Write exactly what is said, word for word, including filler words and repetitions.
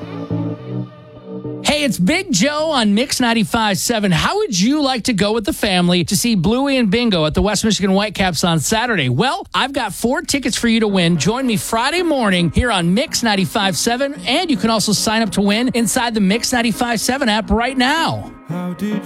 Hey, it's Big Joe on Mix ninety-five point seven. How would you like to go with the family to see Bluey and Bingo at the West Michigan Whitecaps on Saturday? Well, I've got four tickets for you to win. Join me Friday morning here on Mix ninety-five point seven, and you can also sign up to win inside the Mix ninety-five point seven app right now. How did